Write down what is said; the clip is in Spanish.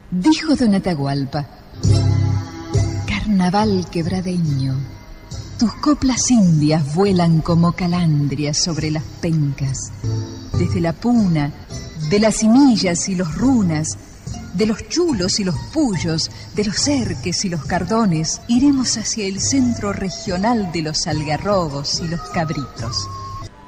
Dijo don Atahualpa: carnaval quebradeño, tus coplas indias vuelan como calandrias sobre las pencas. Desde la puna, de las simillas y los runas, de los chulos y los puyos, de los cerques y los cardones, iremos hacia el centro regional de los algarrobos y los cabritos.